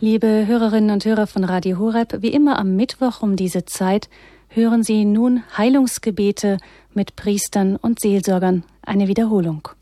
Liebe Hörerinnen und Hörer von Radio Horeb, wie immer am Mittwoch um diese Zeit hören Sie nun Heilungsgebete mit Priestern und Seelsorgern. Eine Wiederholung.